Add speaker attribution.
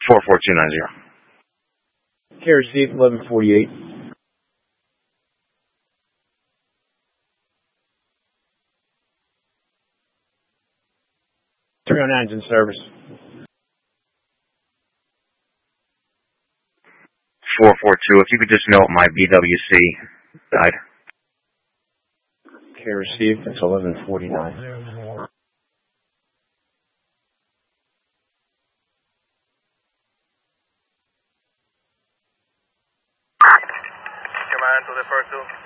Speaker 1: 44290.
Speaker 2: Okay, received 1148. 309's in service.
Speaker 1: 442, if you could just note my BWC died.
Speaker 2: Okay, received. That's 1149.
Speaker 3: Command to the first two.